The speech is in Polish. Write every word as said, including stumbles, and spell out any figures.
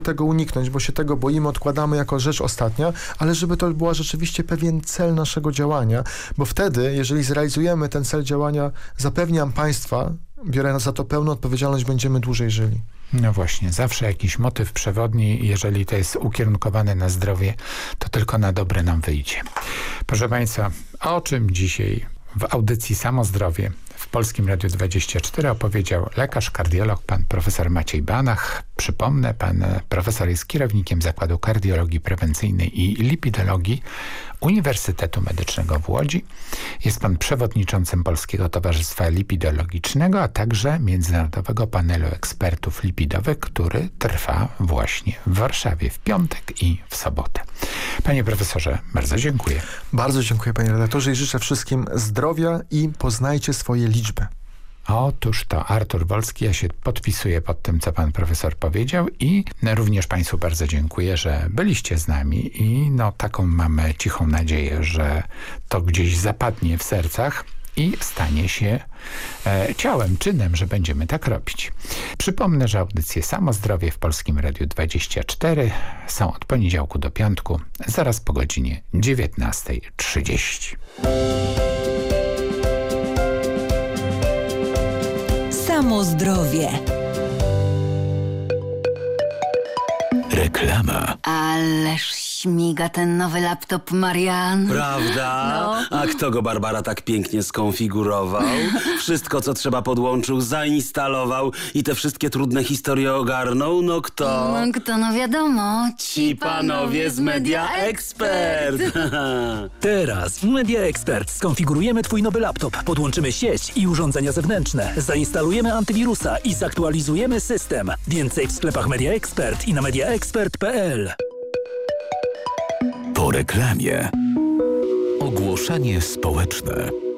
tego uniknąć, bo się tego boimy, odkładamy jako rzecz ostatnia, ale żeby to była rzeczywiście pewien cel naszego działania, bo wtedy, jeżeli zrealizujemy ten cel działania, zapewniam Państwa, biorę za to pełną odpowiedzialność, będziemy dłużej żyli. No właśnie, zawsze jakiś motyw przewodni, jeżeli to jest ukierunkowane na zdrowie, to tylko na dobre nam wyjdzie. Proszę Państwa, o czym dzisiaj w audycji Samo Zdrowie w Polskim Radiu dwadzieścia cztery opowiedział lekarz, kardiolog, pan profesor Maciej Banach. Przypomnę, pan profesor jest kierownikiem Zakładu Kardiologii Prewencyjnej i Lipidologii Uniwersytetu Medycznego w Łodzi. Jest pan przewodniczącym Polskiego Towarzystwa Lipidologicznego, a także Międzynarodowego Panelu Ekspertów Lipidowych, który trwa właśnie w Warszawie w piątek i w sobotę. Panie profesorze, bardzo dziękuję. Bardzo dziękuję, panie redaktorze, i życzę wszystkim zdrowia i poznajcie swoje liczby. Otóż to Artur Wolski, ja się podpisuję pod tym, co pan profesor powiedział i również Państwu bardzo dziękuję, że byliście z nami i no taką mamy cichą nadzieję, że to gdzieś zapadnie w sercach i stanie się e, ciałem, czynem, że będziemy tak robić. Przypomnę, że audycje Samo Zdrowie w Polskim Radiu dwadzieścia cztery są od poniedziałku do piątku, zaraz po godzinie dziewiętnastej trzydzieści. Samo Zdrowie. Reklama. Ależ śmiga ten nowy laptop, Marian. Prawda? No. A kto go, Barbara, tak pięknie skonfigurował? Wszystko, co trzeba, podłączył, zainstalował i te wszystkie trudne historie ogarnął? No kto? No kto, no wiadomo. Ci panowie z Media Expert. Teraz w Media Expert skonfigurujemy Twój nowy laptop, podłączymy sieć i urządzenia zewnętrzne, zainstalujemy antywirusa i zaktualizujemy system. Więcej w sklepach Media Expert i na media expert kropka p l. Po reklamie. Ogłoszenie społeczne.